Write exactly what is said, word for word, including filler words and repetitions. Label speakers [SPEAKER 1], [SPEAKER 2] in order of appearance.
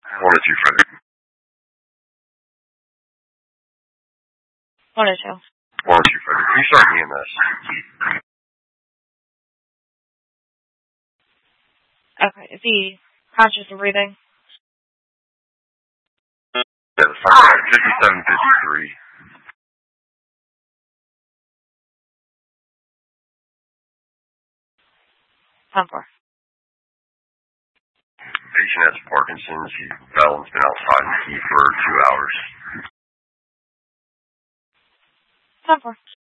[SPEAKER 1] One or two, Frederick.
[SPEAKER 2] One or two.
[SPEAKER 1] One or two, Frederick. Can you start E M S?
[SPEAKER 2] Okay, is he conscious and breathing?
[SPEAKER 1] Yeah, the fire fifty-seven fifty-three.
[SPEAKER 2] ten four.
[SPEAKER 1] Patient has Parkinson's. He fell and's been outside in the heat for two hours.
[SPEAKER 2] ten four.